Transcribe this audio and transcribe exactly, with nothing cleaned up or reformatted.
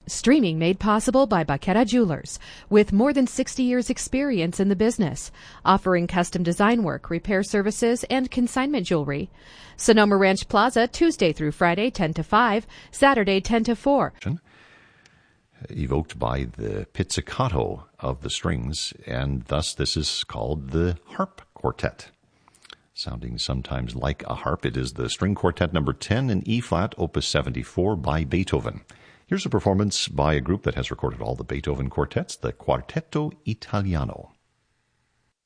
Streaming made possible by Baqueta Jewelers, with more than sixty years experience in the business, offering custom design work, repair services, and consignment jewelry. Sonoma Ranch Plaza, Tuesday through Friday, ten to five, Saturday, ten to four. Evoked by the pizzicato of the strings, and thus this is called the harp quartet. Sounding sometimes like a harp, it is the string quartet number ten in E-flat, opus seventy-four by Beethoven. Here's a performance by a group that has recorded all the Beethoven quartets, the Quartetto Italiano.